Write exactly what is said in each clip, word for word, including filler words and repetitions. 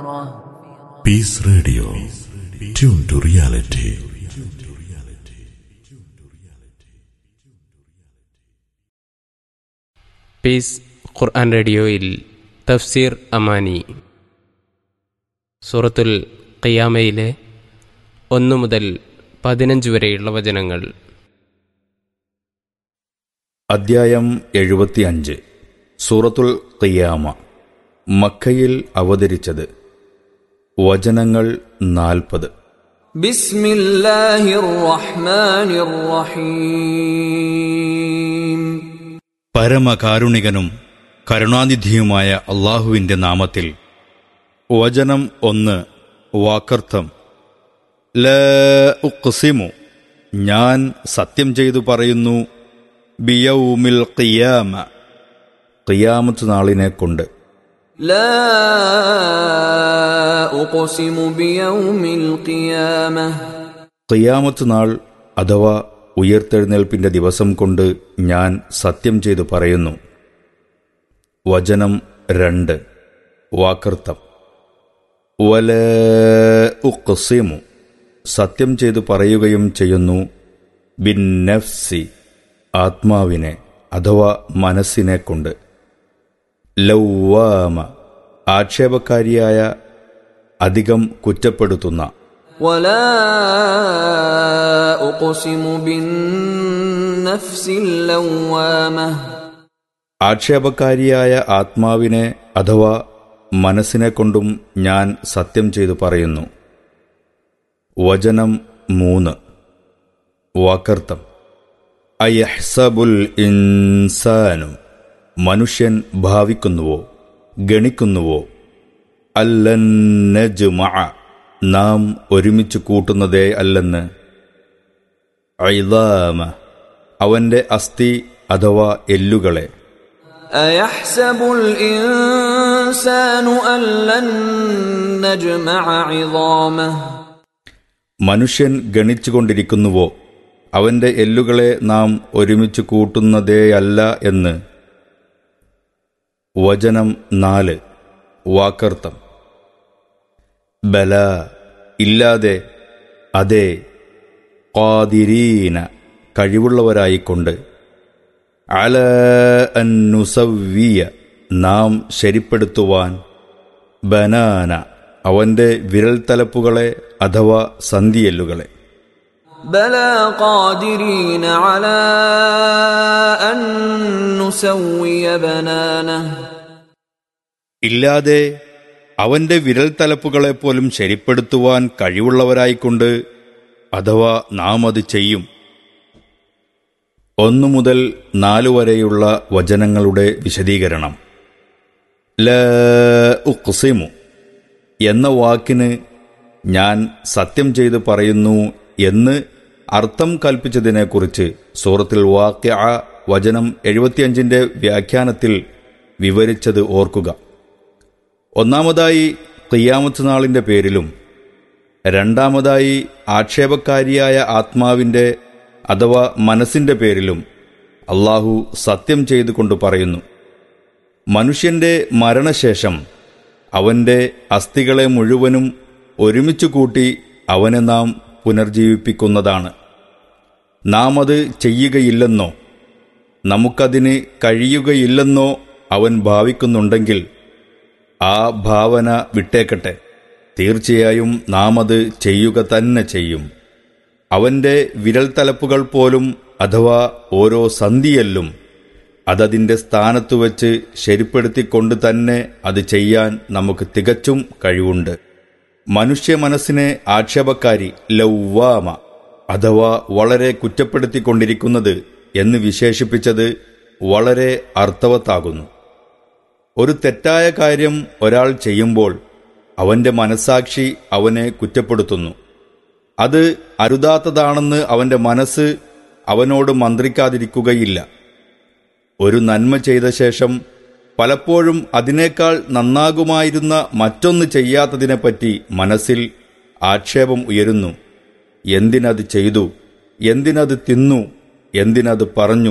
Piece radio, tune to reality. Piece ഖുർആൻ റേഡിയോയിൽ തഫ്സീർ അമാനി, സൂറത്തുൽ ഖിയാമയിലെ ഒന്ന് മുതൽ പതിനഞ്ച് വരെയുള്ള വചനങ്ങൾ. അദ്ധ്യായം എഴുപത്തിയഞ്ച്. സൂറത്തുൽ ഖിയാമ. മക്കയിൽ അവതരിച്ചത്. വചനങ്ങൾ നാൽപ്പത്. ബിസ്മില്ലാഹിർ റഹ്മാനിർ റഹീം. പരമകാരുണികനും കരുണാനിധിയുമായ അല്ലാഹുവിന്റെ നാമത്തിൽ. വചനം ഒന്ന്. വാക്കർത്ഥം. ലാ ഉഖ്സിമു, ഞാൻ സത്യം ചെയ്തു പറയുന്നു, ബിയൗമിൽ ഖിയാമ, ഖിയാമത്ത് നാളിനെ കൊണ്ട്. ലാ ഉഖ്സിമു ബിയൗമിൽ ഖിയാമ, ഖിയാമത്ത് നാൾ അഥവാ ഉയർത്തെഴുന്നേൽപ്പിന്റെ ദിവസം കൊണ്ട് ഞാൻ സത്യം ചെയ്തു പറയുന്നു. വചനം രണ്ട്. വാക്കർത്ഥം. വലാ ഉഖ്സിമു, സത്യം ചെയ്തു പറയുകയും ചെയ്യുന്നു, ബിന്നഫ്സി, ആത്മാവിനെ അഥവാ മനസ്സിനെ കൊണ്ട്. ലൗവാമ, ആക്ഷേപക്കാരിയായ, അധികം കുറ്റപ്പെടുത്തുന്ന. വലാ ഉഖ്സിമു ബിന്നഫ്സിൽ ലൗവാമ, ആക്ഷേപക്കാരിയായ ആത്മാവിനെ അഥവാ മനസ്സിനെ കൊണ്ടും ഞാൻ സത്യം ചെയ്തു പറയുന്നു. വചനം മൂന്ന്. വാക്കർത്ഥം. അയഹ്സബുൽ ഇൻസാനു, മനുഷ്യൻ ഭാവിക്കുന്നുവോ, ഗണിക്കുന്നുവോ, അല്ലൻ നജ്മഅ, നാം ഒരുമിച്ച് കൂട്ടുന്നതേ അല്ലെന്ന്. ഇളാമ, അവന്റെ അസ്ഥി അഥവാ എല്ലുകളെ. അയഹ്സബുൽ ഇൻസാനു അല്ലൻ നജ്മഅ ഇളാമഹ, മനുഷ്യൻ ഗണിച്ചുകൊണ്ടിരിക്കുന്നുവോ, അവന്റെ എല്ലുകളെ നാം ഒരുമിച്ച് കൂട്ടുന്നതേയല്ല എന്ന്. വചനം നാല്. വാക്കർത്ഥം. ബല, ഇല്ലാതെ, അതെ, ഖാദിരീന, കഴിവുള്ളവരായിക്കൊണ്ട്, അല അൻ നുസവ്വിയ, നാം ശരിപ്പെടുത്തുവാൻ, ബനാന, അവന്റെ വിരൽത്തലപ്പുകളെ അഥവാ സന്ധിയെല്ലുകളെ. ബലാ ഖാദിരീന അലാ അൻ നുസവ്വിയ ബനാനഹ, ഇല്ലാതെ അവന്റെ വിരൽത്തലപ്പുകളെ പോലും ശരിപ്പെടുത്തുവാൻ കഴിവുള്ളവരായിക്കൊണ്ട്, അഥവാ നാം അത് ചെയ്യും. ഒന്നു മുതൽ നാലു വരെയുള്ള വചനങ്ങളുടെ വിശദീകരണം. ലാ ഉഖ്സിമു എന്ന വാക്കിന് ഞാൻ സത്യം ചെയ്ത് പറയുന്നു എന്ന് അർത്ഥം കൽപ്പിച്ചതിനെക്കുറിച്ച് സൂറത്തുൽ വാഖിഅ വചനം എഴുപത്തിയഞ്ചിന്റെ വ്യാഖ്യാനത്തിൽ വിവരിച്ചത് ഓർക്കുക. ഒന്നാമതായി ഖിയാമത്ത് നാളിന്റെ പേരിലും, രണ്ടാമതായി ആക്ഷേപക്കാരിയായ ആത്മാവിന്റെ അഥവാ മനസ്സിന്റെ പേരിലും അല്ലാഹു സത്യം ചെയ്തുകൊണ്ട് പറയുന്നു. മനുഷ്യന്റെ മരണശേഷം അവന്റെ അസ്ഥികളെ മുഴുവനും ഒരുമിച്ചു കൂട്ടി അവനെ നാം പുനർജീവിപ്പിക്കുന്നതാണ്. നാം അത് ചെയ്യുകയില്ലെന്നോ നമുക്കതിന് കഴിയുകയില്ലെന്നോ അവൻ ഭാവിക്കുന്നുണ്ടെങ്കിൽ ആ ഭാവന വിട്ടേക്കട്ടെ. തീർച്ചയായും നാം അത് ചെയ്യുക തന്നെ ചെയ്യും. അവന്റെ വിരൽത്തലപ്പുകൾ പോലും അഥവാ ഓരോ സന്ധിയെല്ലും അതതിൻ്റെ സ്ഥാനത്തു വച്ച് ശരിപ്പെടുത്തിക്കൊണ്ട് തന്നെ അത് ചെയ്യാൻ നമുക്ക് തികച്ചും കഴിവുണ്ട്. മനുഷ്യ മനസ്സിനെ ആക്ഷേപക്കാരി, ലൗവാമ അഥവാ വളരെ കുറ്റപ്പെടുത്തിക്കൊണ്ടിരിക്കുന്നത് എന്ന് വിശേഷിപ്പിച്ചത് വളരെ അർത്ഥവത്താകുന്നു. ഒരു തെറ്റായ കാര്യം ഒരാൾ ചെയ്യുമ്പോൾ അവന്റെ മനസ്സാക്ഷി അവനെ കുറ്റപ്പെടുത്തുന്നു. അത് അരുതാത്തതാണെന്ന് അവന്റെ മനസ്സ് അവനോട് മന്ത്രിക്കാതിരിക്കുകയില്ല. ഒരു നന്മ ചെയ്ത ശേഷം പലപ്പോഴും അതിനേക്കാൾ നന്നാകുമായിരുന്ന മറ്റൊന്ന് ചെയ്യാത്തതിനെപ്പറ്റി മനസ്സിൽ ആക്ഷേപം ഉയരുന്നു. എന്തിനത് ചെയ്തു, എന്തിനത് തിന്നു, എന്തിനത് പറഞ്ഞു,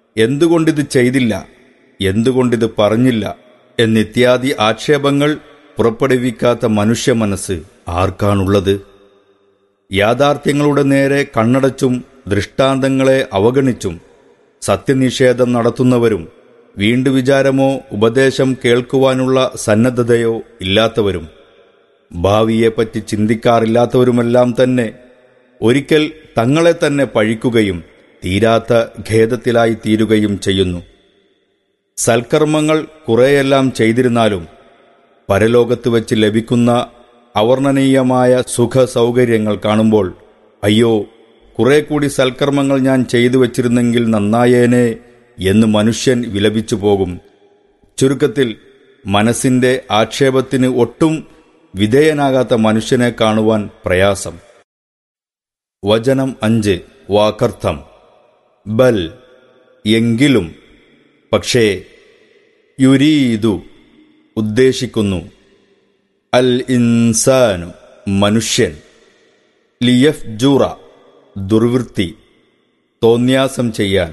എന്തുകൊണ്ടിത് ചെയ്തില്ല, എന്തുകൊണ്ടിത് പറഞ്ഞില്ല എന്നിത്യാദി ആക്ഷേപങ്ങൾ പുറപ്പെടുവിക്കാത്ത മനുഷ്യ മനസ്സ് ആർക്കാണുള്ളത്? യാഥാർത്ഥ്യങ്ങളുടെ നേരെ കണ്ണടച്ചും ദൃഷ്ടാന്തങ്ങളെ അവഗണിച്ചും സത്യനിഷേധം നടത്തുന്നവരും വീണ്ടു വിചാരമോ ഉപദേശം കേൾക്കുവാനുള്ള സന്നദ്ധതയോ ഇല്ലാത്തവരും ഭാവിയെപ്പറ്റി ചിന്തിക്കാറില്ലാത്തവരുമെല്ലാം തന്നെ ഒരിക്കൽ തങ്ങളെ തന്നെ പഴിക്കുകയും തീരാത്ത ഖേദത്തിലായി തീരുകയും ചെയ്യുന്നു. സൽക്കർമ്മങ്ങൾ കുറെയെല്ലാം ചെയ്തിരുന്നാലും പരലോകത്ത് വച്ച് ലഭിക്കുന്ന അവർണ്ണനീയമായ സുഖ സൗകര്യങ്ങൾ കാണുമ്പോൾ അയ്യോ, കുറെ കൂടി സൽക്കർമ്മങ്ങൾ ഞാൻ ചെയ്തു വച്ചിരുന്നെങ്കിൽ നന്നായേനെ എന്ന് മനുഷ്യൻ വിലപിച്ചു പോകും. ചുരുക്കത്തിൽ മനസ്സിന്റെ ആക്ഷേപത്തിന് ഒട്ടും വിധേയനാകാത്ത മനുഷ്യനെ കാണുവാൻ പ്രയാസം. വചനം അഞ്ച്. വാക്കർത്ഥം. ബൽ എങ്കിലും, പക്ഷേ, യുരീദു ഉദ്ദേശിക്കുന്നു, അൽ ഇൻസാനു മനുഷ്യൻ, ലിയഫ്ജുറ ദുർവൃത്തി തോന്യാസം ചെയ്യാൻ,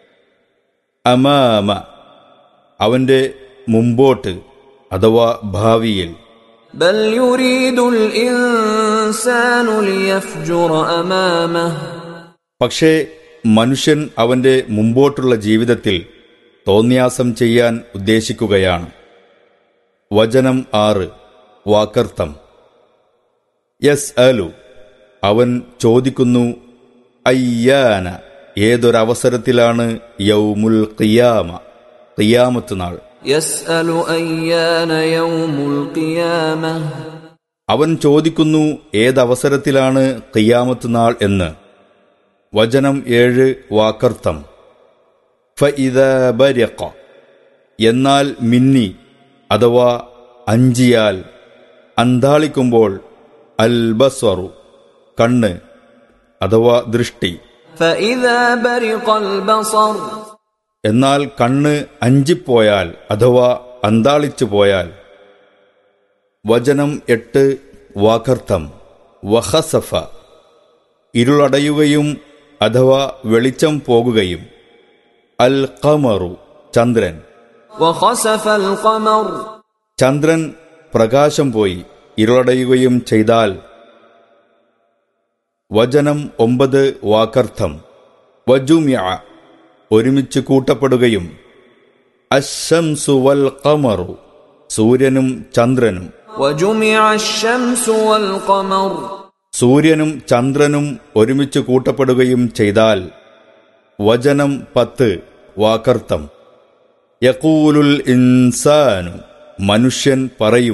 അമാമ അവന്റെ മുമ്പോട്ട് അഥവാ ഭാവിയിൽ, ബൽ യുരീദുൽ ഇൻസാനു ലിയഫ്ജുറ അമാമഹ് പക്ഷേ മനുഷ്യൻ അവന്റെ മുമ്പോട്ടുള്ള ജീവിതത്തിൽ തോന്യാസം ചെയ്യാൻ ഉദ്ദേശിക്കുകയാണ്. വചനം ആറ്. വാക്കർത്ഥം. യസ് അലു അവൻ ചോദിക്കുന്നു, അയ്യാന ഏതൊരവസരത്തിലാണ്, യൗമുൽ ഖിയാമ ഖിയാമത്ത് നാൾ. യസ്അലു അയ്യാന യൗമുൽ ഖിയാമഹ് അവൻ ചോദിക്കുന്നു ഏതവസരത്തിലാണ് ഖിയാമത്ത് നാൾ എന്ന്. വചനം ഏഴ്. വാക്കർത്ഥം. ഫഇദാ ബരിഖ എന്നാൽ മിന്നി അഥവാ അഞ്ചിയാൽ, അന്താളിക്കുമ്പോൾ, അൽ ബസ്വറു കണ്ണ് അഥവാ ദൃഷ്ടി. ഫഇദാ ബരിഖൽ ബസർ എന്നാൽ കണ്ണ് അഞ്ചിപ്പോയാൽ അഥവാ അന്താളിച്ചു പോയാൽ. വചനം എട്ട്. വാക്കർത്ഥം. വഖസഫ ഇരുളടയുകയും അഥവാ വെളിച്ചം പോകുകയും, അൽ ഖമറു ചന്ദ്രൻ. വഖസഫൽ ഖമർ ചന്ദ്രൻ പ്രകാശം പോയി ഇരുളടയുകയും ചെയ്താൽ. വചനം ഒമ്പത്. വാക്കർത്ഥം. വജുമിഅ ഒരുമിച്ച് കൂട്ടപ്പെടുകയും, അശ്ശംസു വൽ ഖമറു സൂര്യനും ചന്ദ്രനും. വജുമിഅ അശ്ശംസു വൽ ഖമർ സൂര്യനും ചന്ദ്രനും ഒരുമിച്ച് കൂട്ടപ്പെടുകയും ചെയ്താൽ. വചനം പത്ത്. വാക്കർത്ഥം. യഖൂലുൽ ഇൻസാനു മനുഷ്യൻ പറയും,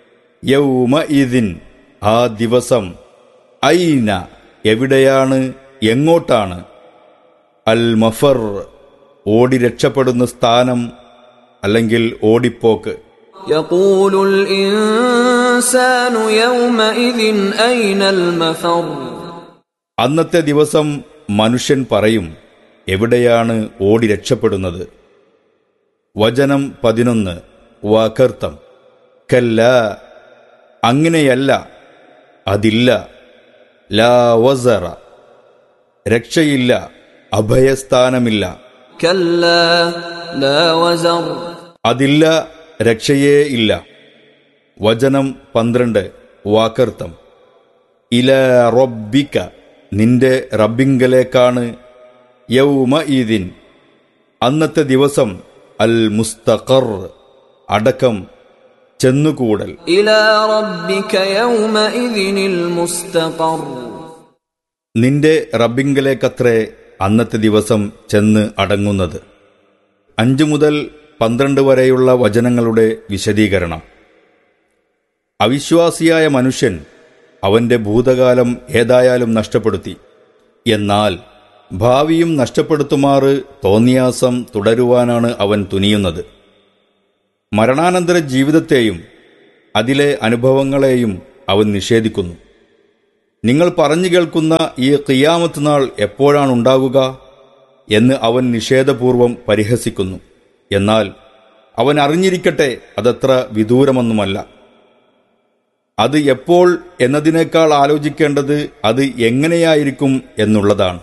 യൗമഇദിൻ ആ ദിവസം, ഐന എവിടെയാണ്, എങ്ങോട്ടാണ്, അൽ മഫർ ഓടി രക്ഷപ്പെടുന്ന സ്ഥാനം അല്ലെങ്കിൽ ഓടിപ്പോക്ക്. യഖൂലുൽ ഇൻസാനു യൗമഇദിൻ ഐനൽ മഫർ അന്നത്തെ ദിവസം മനുഷ്യൻ പറയും, എവിടെയാണ് ഓടി രക്ഷപ്പെടുന്നത്. വചനം പതിനൊന്ന്. വാക്കർത്ഥം. കല്ല അങ്ങനെയല്ല, അതില്ല, ലാ വസറ രക്ഷയില്ല, അഭയസ്ഥാനമില്ല. കല്ലാ ലാ വസർ അതില്ല, രക്ഷയേ ഇല്ല. വചനം പന്ത്രണ്ട്. വാക്കർത്ഥം. ഇലാ റബ്ബിക നിന്റെ റബ്ബിങ്കലേക്കാണ്, യൗമഇദിൻ അന്നത്തെ ദിവസം, അൽ മുസ്തഖർ അടക്കം, ചെന്നുകൂടൽ. ഇലാ റബ്ബിക യൗമഇദിനിൽ മുസ്തഖർ നിന്റെ റബ്ബിങ്കലേക്കത്രേ അന്നത്തെ ദിവസം ചെന്ന് അടങ്ങുന്നത്. അഞ്ചു മുതൽ പന്ത്രണ്ട് വരെയുള്ള വചനങ്ങളുടെ വിശദീകരണം. അവിശ്വാസിയായ മനുഷ്യൻ അവന്റെ ഭൂതകാലം ഏതായാലും നഷ്ടപ്പെടുത്തി. എന്നാൽ ഭാവിയും നഷ്ടപ്പെടുത്തുമാറ് തോന്നിയാസം തുടരുവാനാണ് അവൻ തുനിയുന്നത്. മരണാനന്തര ജീവിതത്തെയും അതിലെ അനുഭവങ്ങളെയും അവൻ നിഷേധിക്കുന്നു. നിങ്ങൾ പറഞ്ഞു കേൾക്കുന്ന ഈ ഖിയാമത്ത് നാൾ എപ്പോഴാണുണ്ടാകുക എന്ന് അവൻ നിഷേധപൂർവം പരിഹസിക്കുന്നു. എന്നാൽ അവൻ അറിഞ്ഞിരിക്കട്ടെ, അതത്ര വിദൂരമൊന്നുമല്ല. അത് എപ്പോൾ എന്നതിനേക്കാൾ ആലോചിക്കേണ്ടത് അത് എങ്ങനെയായിരിക്കും എന്നുള്ളതാണ്.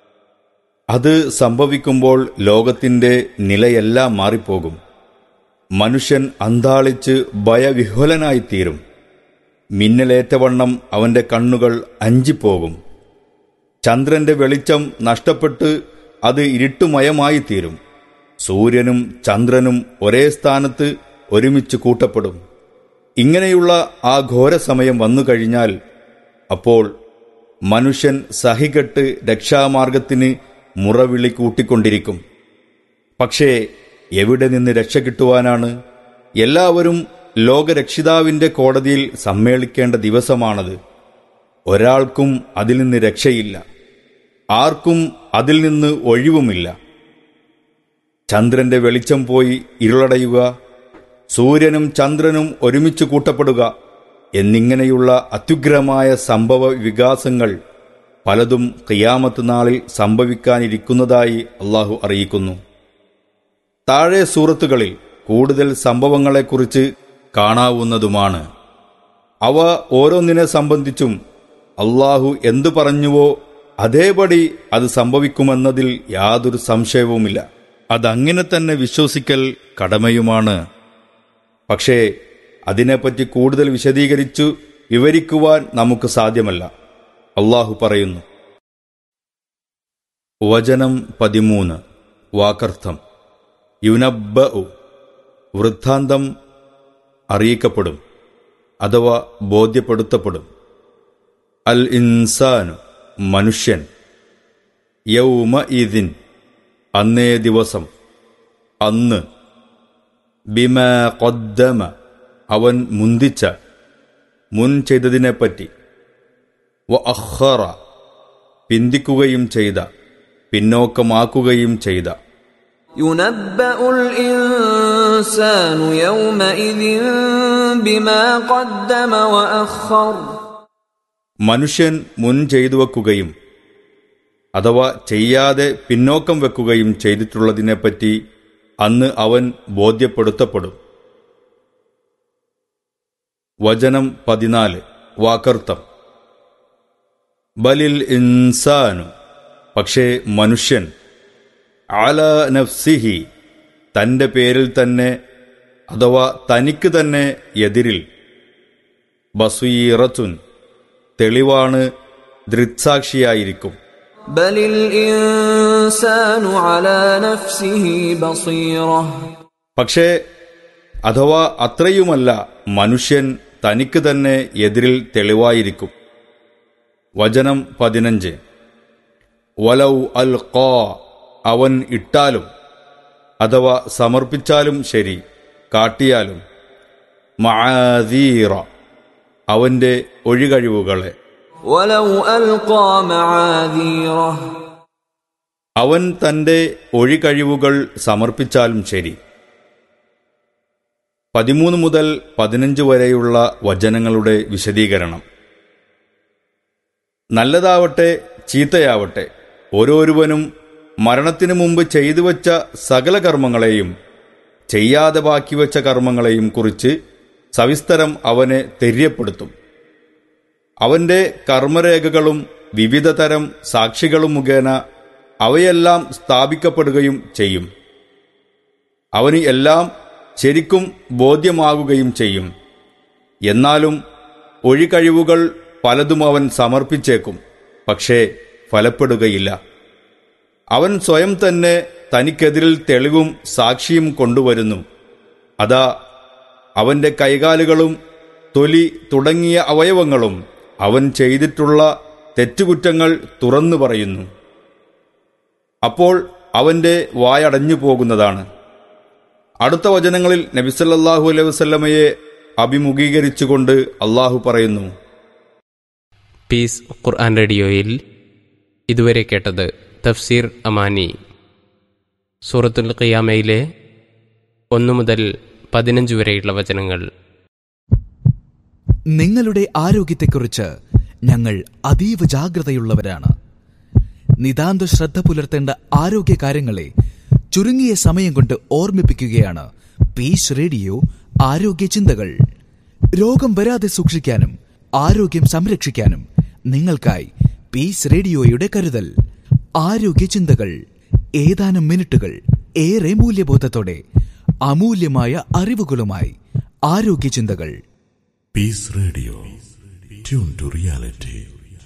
അത് സംഭവിക്കുമ്പോൾ ലോകത്തിന്റെ നിലയെല്ലാം മാറിപ്പോകും. മനുഷ്യൻ അന്താളിച്ച് ഭയവിഹ്വലനായിത്തീരും. മിന്നലേറ്റവണ്ണം അവന്റെ കണ്ണുകൾ അഞ്ചിപ്പോകും. ചന്ദ്രന്റെ വെളിച്ചം നഷ്ടപ്പെട്ട് അത് ഇരുട്ടുമയമായിത്തീരും. സൂര്യനും ചന്ദ്രനും ഒരേ സ്ഥാനത്ത് ഒരുമിച്ച് കൂട്ടപ്പെടും. ഇങ്ങനെയുള്ള ആ ഘോരസമയം വന്നു കഴിഞ്ഞാൽ അപ്പോൾ മനുഷ്യൻ സഹികെട്ട് രക്ഷാമാർഗത്തിന് മുറവിളി കൂട്ടിക്കൊണ്ടിരിക്കും. പക്ഷേ എവിടെ നിന്ന് രക്ഷ കിട്ടുവാനാണ്? എല്ലാവരും ലോകരക്ഷിതാവിന്റെ കോടതിയിൽ സമ്മേളിക്കേണ്ട ദിവസമാണത്. ഒരാൾക്കും അതിൽ നിന്ന് രക്ഷയില്ല, ആർക്കും അതിൽ നിന്ന് ഒഴിവുമില്ല. ചന്ദ്രന്റെ വെളിച്ചം പോയി ഇരുളടയുക, സൂര്യനും ചന്ദ്രനും ഒരുമിച്ച് കൂട്ടപ്പെടുക എന്നിങ്ങനെയുള്ള അത്യുഗ്രമായ സംഭവ വികാസങ്ങൾ പലതും ഖിയാമത്ത് നാളിൽ സംഭവിക്കാനിരിക്കുന്നതായി അള്ളാഹു അറിയിക്കുന്നു. താഴെ സൂറത്തുകളിൽ കൂടുതൽ സംഭവങ്ങളെക്കുറിച്ച് കാണാവുന്നതുമാണ്. അവ ഓരോന്നിനെ സംബന്ധിച്ചും അള്ളാഹു എന്തു പറഞ്ഞുവോ അതേപടി അത് സംഭവിക്കുമെന്നതിൽ യാതൊരു സംശയവുമില്ല. അതങ്ങനെ തന്നെ വിശ്വസിക്കൽ കടമയുമാണ്. പക്ഷേ അതിനെപ്പറ്റി കൂടുതൽ വിശദീകരിച്ചു വിവരിക്കുവാൻ നമുക്ക് സാധ്യമല്ല. അള്ളാഹു പറയുന്നു, വചനം പതിമൂന്ന്, വാക്കർത്ഥം. യുനബ്ബഉ, വൃത്താന്തം അറിയിക്കപ്പെടും അഥവാ ബോധ്യപ്പെടുത്തപ്പെടും. അൽ ഇൻസാനു, മനുഷ്യൻ. യൗമഇദിൻ, അന്നേ ദിവസം, അന്ന്. ബിമാ ഖദ്ദമ, അവൻ മുന്തിച്ച, മുൻ ചെയ്തതിനെപ്പറ്റി. വ അഖറ, പിന്തിക്കുകയും ചെയ്ത, പിന്നോക്കമാക്കുകയും ചെയ്ത. യുനബ്ബഉൽ ഇൻസാനു യൗമഇദിൻ ബിമാ ഖദ്ദമ വ അഖറ, മനുഷ്യൻ മുൻ ചെയ്തു വെക്കുകയും അഥവാ ചെയ്യാതെ പിന്നോക്കം വെക്കുകയും ചെയ്തിട്ടുള്ളതിനെപ്പറ്റി അന്ന് അവൻ ബോധ്യപ്പെടുത്തപ്പെടും. വചനം പതിനാല്, വാക്കർത്ഥം. ബലിൽ ഇൻസാനു, പക്ഷേ മനുഷ്യൻ. അല നഫ്സിഹി, തന്റെ പേരിൽ തന്നെ അഥവാ തനിക്ക് തന്നെ എതിരിൽ. ബസീറത്തുൻ, തെളിവാണ്, ദൃക്സാക്ഷിയായിരിക്കും. ബലിൽ ഇൻസാനു അലാ നഫ്സിഹി ബസീറ, പക്ഷേ അഥവാ അത്രയുമല്ല, മനുഷ്യൻ തനിക്ക് തന്നെ എതിരിൽ തെളിവായിരിക്കും. വചനം പതിനഞ്ച്, വലൗ അൽഖാ, അവൻ ഇട്ടാലും അഥവാ സമർപ്പിച്ചാലും ശരി, കാട്ടിയാലും. മആദീറ, അവന്റെ ഒഴികഴിവുകളെ. വലൗ അൽഖാ മആദീറ, അവൻ തന്റെ ഒഴികഴിവുകൾ സമർപ്പിച്ചാലും ശരി. പതിമൂന്ന് മുതൽ പതിനഞ്ച് വരെയുള്ള വചനങ്ങളുടെ വിശദീകരണം. നല്ലതാവട്ടെ ചീത്തയാവട്ടെ, ഓരോരുവനും മരണത്തിനു മുമ്പ് ചെയ്തു വച്ച സകല കർമ്മങ്ങളെയും ചെയ്യാതെ ബാക്കിവെച്ച കർമ്മങ്ങളെയും കുറിച്ച് സവിസ്തരം അവനെ തെര്യപ്പെടുത്തും. അവന്റെ കർമ്മരേഖകളും വിവിധ തരം സാക്ഷികളും മുഖേന അവയെല്ലാം സ്ഥാപിക്കപ്പെടുകയും ചെയ്യും. അവന് എല്ലാം ശരിക്കും ബോധ്യമാകുകയും ചെയ്യും. എന്നാലും ഒഴികഴിവുകൾ പലതും അവൻ സമർപ്പിച്ചേക്കും, പക്ഷേ ഫലപ്പെടുകയില്ല. അവൻ സ്വയം തന്നെ തനിക്കെതിരിൽ തെളിവും സാക്ഷിയും കൊണ്ടുവരുന്നു. അതാ അവന്റെ കൈകാലുകളും തൊലി തുടങ്ങിയ അവയവങ്ങളും അവൻ ചെയ്തിട്ടുള്ള തെറ്റുകുറ്റങ്ങൾ തുറന്നു പറയുന്നു. അപ്പോൾ അവന്റെ വായടഞ്ഞു പോകുന്നതാണ്. അടുത്ത വചനങ്ങളിൽ നബി സല്ലല്ലാഹു അലൈഹി വസല്ലമയെ അഭിമുഖീകരിച്ചുകൊണ്ട് അള്ളാഹു പറയുന്നു. പീസ് ഖുർആൻ റേഡിയോയിൽ ഇതുവരെ കേട്ടത് തഫ്സീർ അമാനി. സൂറത്തുൽ ഖിയാമയിലെ ഒന്നു മുതൽ പതിനഞ്ച് വരെയുള്ള വചനങ്ങൾ. നിങ്ങളുടെ ആരോഗ്യത്തെക്കുറിച്ച് ഞങ്ങൾ അതീവ ജാഗ്രതയുള്ളവരാണ്. നിതാന്ത ശ്രദ്ധ പുലർത്തേണ്ട ആരോഗ്യകാര്യങ്ങളെ ചുരുങ്ങിയ സമയം കൊണ്ട് ഓർമ്മിപ്പിക്കുകയാണ് പീസ് റേഡിയോ ആരോഗ്യ ചിന്തകൾ. രോഗം വരാതെ സൂക്ഷിക്കാനും ആരോഗ്യം സംരക്ഷിക്കാനും നിങ്ങൾക്കായി പീസ് റേഡിയോയുടെ കരുതൽ. ആരോഗ്യ ചിന്തകൾ, ഏതാനും മിനിറ്റുകൾ ഏറെ മൂല്യബോധത്തോടെ അമൂല്യമായ അറിവുകളുമായി ആരോഗ്യ ചിന്തകൾ. Piece radio, tune to reality.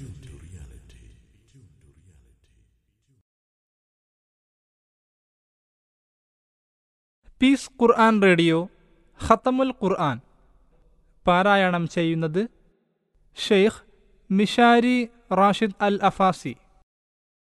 Piece Quran radio ഖത്തമുൽ ഖുർആൻ പാരായണം ചെയ്യുന്നത് ഷെയ്ഖ് മിഷാരി റാഷിദ് അൽ അഫാസി.